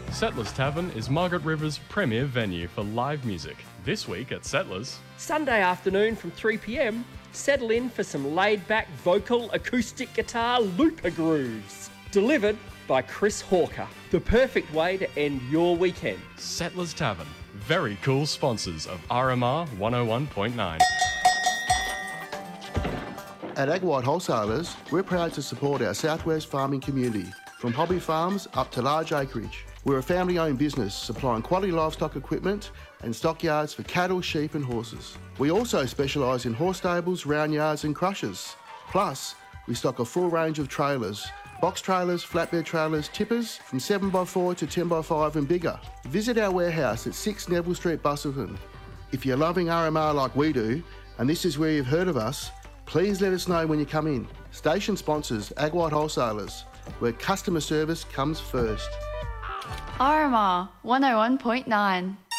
Settlers Tavern is Margaret River's premier venue for live music. This week at Settlers. Sunday afternoon from 3 p.m, settle in for some laid-back vocal acoustic guitar looper grooves. Delivered by Chris Hawker. The perfect way to end your weekend. Settlers Tavern, very cool sponsors of RMR 101.9. At Ag White Wholesalers, we're proud to support our southwest farming community, from hobby farms up to large acreage. We're a family-owned business supplying quality livestock equipment and stockyards for cattle, sheep and horses. We also specialise in horse stables, round yards and crushers. Plus, we stock a full range of trailers, box trailers, flatbed trailers, tippers from 7x4 to 10x5 and bigger. Visit our warehouse at 6 Neville Street, Busselton. If you're loving RMR like we do, and this is where you've heard of us, please let us know when you come in. Station sponsors Ag White Wholesalers, where customer service comes first. RMR 101.9.